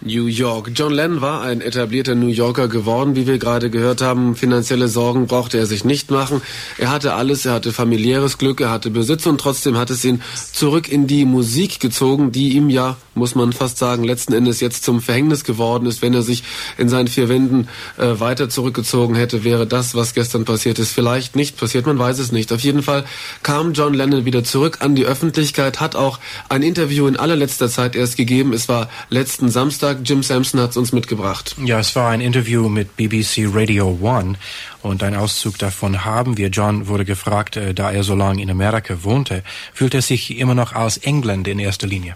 New York. John Lennon war ein etablierter New Yorker geworden, wie wir gerade gehört haben. Finanzielle Sorgen brauchte er sich nicht machen. Er hatte alles, er hatte familiäres Glück, er hatte Besitz und trotzdem hat es ihn zurück in die Musik gezogen, die ihm ja, muss man fast sagen, letzten Endes jetzt zum Verhängnis geworden ist. Wenn er sich in seinen vier Wänden weiter zurückgezogen hätte, wäre das, was gestern passiert ist, vielleicht nicht passiert, man weiß es nicht. Auf jeden Fall kam John Lennon wieder zurück an die Öffentlichkeit, hat auch ein Interview in allerletzter Zeit erst gegeben. Es war letzten Samstag. Jim Sampson hat es uns mitgebracht. Ja, es war ein Interview mit BBC Radio 1 und ein Auszug davon haben wir. John wurde gefragt, da er so lange in Amerika wohnte, fühlt er sich immer noch als Engländer in erster Linie?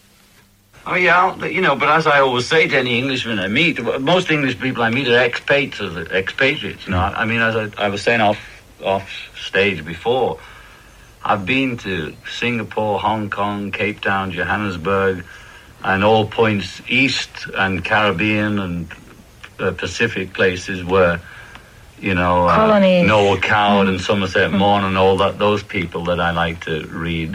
Oh yeah, you know, but as I always say to any Englishman I meet, most English people I meet are expatriates, you know. I mean, as I was saying off stage before, I've been to Singapore, Hong Kong, Cape Town, Johannesburg, and all points east and Caribbean and Pacific places where, you know, Noel Coward and Somerset Maugham and all that, those people that I like to read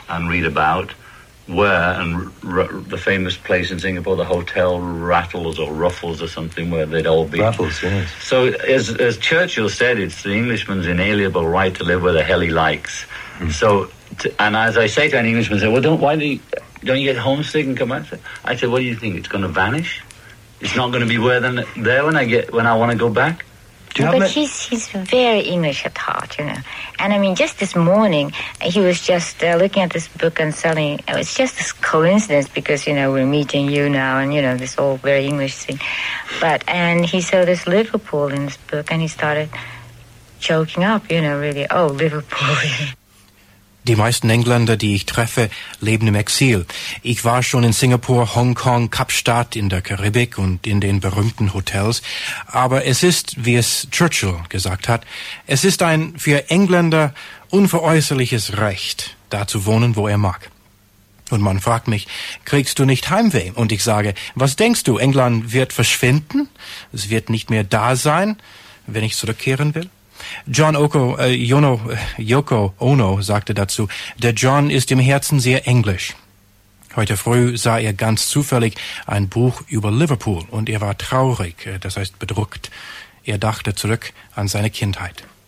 about were, and the famous place in Singapore, the Hotel Rattles or Ruffles or something, where they'd all be. Raffles, yes. So as Churchill said, it's the Englishman's inalienable right to live where the hell he likes. So, and as I say to an Englishman, say, well, don't you get homesick and come back? I said, what do you think? It's going to vanish? It's not going to be there when I want to go back? But he's very English at heart, you know. And I mean, just this morning, he was just looking at this book and selling. It's just this coincidence because, you know, we're meeting you now and, you know, this whole very English thing. And he saw this Liverpool in this book and he started choking up, you know, really, oh, Liverpool. Die meisten Engländer, die ich treffe, leben im Exil. Ich war schon in Singapur, Hongkong, Kapstadt, in der Karibik und in den berühmten Hotels. Aber es ist, wie es Churchill gesagt hat, es ist ein für Engländer unveräußerliches Recht, da zu wohnen, wo er mag. Und man fragt mich, kriegst du nicht Heimweh? Und ich sage, was denkst du, England wird verschwinden? Es wird nicht mehr da sein, wenn ich zurückkehren will? Yoko Ono sagte dazu, der John ist im Herzen sehr englisch. Heute früh sah er ganz zufällig ein Buch über Liverpool und er war traurig, das heißt bedrückt. Er dachte zurück an seine Kindheit.